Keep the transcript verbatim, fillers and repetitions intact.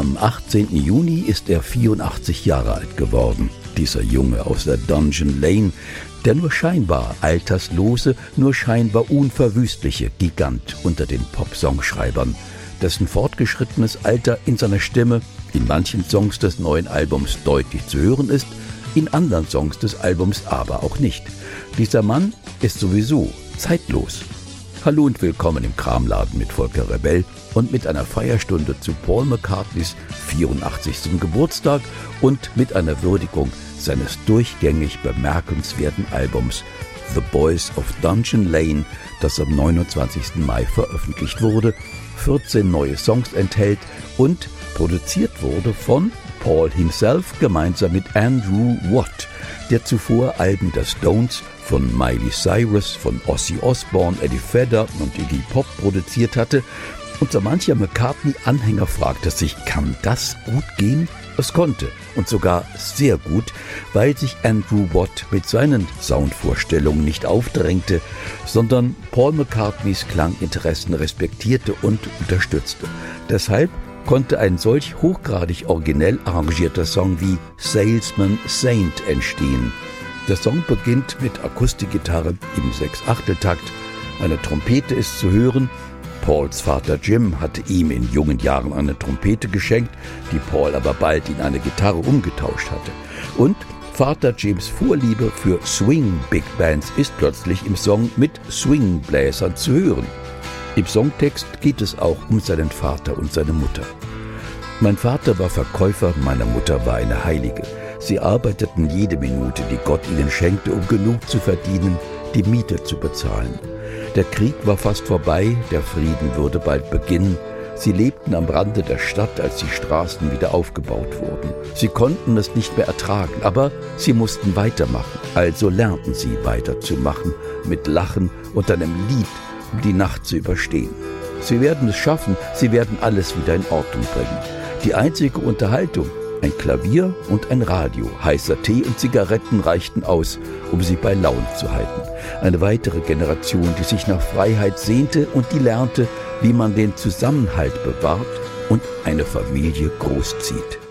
Am achtzehnten Juni ist er vierundachtzig Jahre alt geworden. Dieser Junge aus der Dungeon Lane, der nur scheinbar alterslose, nur scheinbar unverwüstliche Gigant unter den Pop-Songschreibern, dessen fortgeschrittenes Alter in seiner Stimme in manchen Songs des neuen Albums deutlich zu hören ist, in anderen Songs des Albums aber auch nicht. Dieser Mann ist sowieso zeitlos. Hallo und willkommen im Kramladen mit Volker Rebell und mit einer Feierstunde zu Paul McCartneys vierundachtzigsten Geburtstag und mit einer Würdigung seines durchgängig bemerkenswerten Albums The Boys of Dungeon Lane, das am neunundzwanzigsten Mai veröffentlicht wurde, vierzehn neue Songs enthält und produziert wurde von Paul himself gemeinsam mit Andrew Watt, der zuvor Alben der Stones, von Miley Cyrus, von Ozzy Osbourne, Eddie Vedder und Iggy Pop produziert hatte. Und so mancher McCartney-Anhänger fragte sich, kann das gut gehen? Es konnte, und sogar sehr gut, weil sich Andrew Watt mit seinen Soundvorstellungen nicht aufdrängte, sondern Paul McCartneys Klanginteressen respektierte und unterstützte. Deshalb konnte ein solch hochgradig originell arrangierter Song wie Salesman Saint entstehen. Der Song beginnt mit Akustikgitarre im Sechs-Achtel-Takt, eine Trompete ist zu hören. Pauls Vater Jim hatte ihm in jungen Jahren eine Trompete geschenkt, die Paul aber bald in eine Gitarre umgetauscht hatte. Und Vater Jims Vorliebe für Swing-Big Bands ist plötzlich im Song mit Swingbläsern zu hören. Im Songtext geht es auch um seinen Vater und seine Mutter. Mein Vater war Verkäufer, meine Mutter war eine Heilige. Sie arbeiteten jede Minute, die Gott ihnen schenkte, um genug zu verdienen, die Miete zu bezahlen. Der Krieg war fast vorbei, der Frieden würde bald beginnen. Sie lebten am Rande der Stadt, als die Straßen wieder aufgebaut wurden. Sie konnten es nicht mehr ertragen, aber sie mussten weitermachen. Also lernten sie weiterzumachen, mit Lachen und einem Lied, um die Nacht zu überstehen. Sie werden es schaffen, sie werden alles wieder in Ordnung bringen. Die einzige Unterhaltung, ein Klavier und ein Radio, heißer Tee und Zigaretten reichten aus, um sie bei Laune zu halten. Eine weitere Generation, die sich nach Freiheit sehnte und die lernte, wie man den Zusammenhalt bewahrt und eine Familie großzieht.